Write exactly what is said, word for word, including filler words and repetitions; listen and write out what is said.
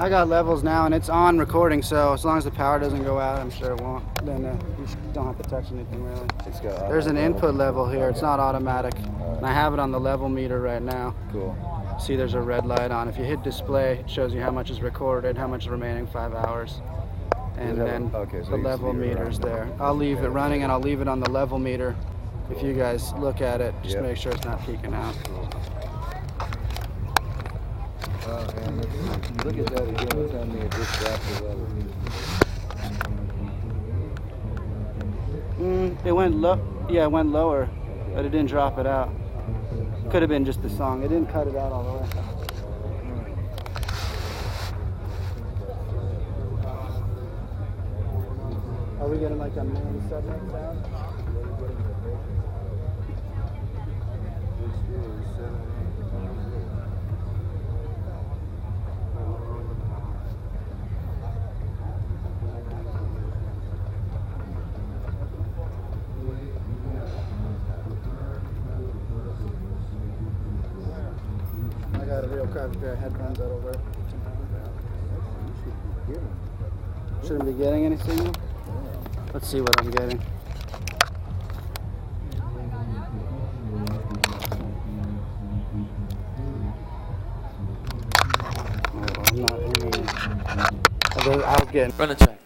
I got levels now, and it's on recording, so as long as the power doesn't go out, I'm sure it won't. Then uh, you don't have to touch anything, really. It's got There's an input level here. It's not automatic. Right. And I have it on the level meter right now. Cool. See, there's a red light on. If you hit display, it shows you how much is recorded, how much is remaining five hours. And then a, okay, so the level meter's there. I'll leave it running, and I'll leave it on the level meter. Cool. If you guys look at it, just yep. make sure it's not peaking out. Cool. Uh, and look at that again and tell me it just dropped the level. Mm, it went low. Yeah, it went lower, but it didn't drop it out. Could have been just the song. It didn't cut it out all the way. Are we getting like a main segment sound? I got a real crappy pair of headphones that'll work. Shouldn't be getting any signal? Let's see what I'm getting. Oh, I'm not aiming. I was getting. Run a check.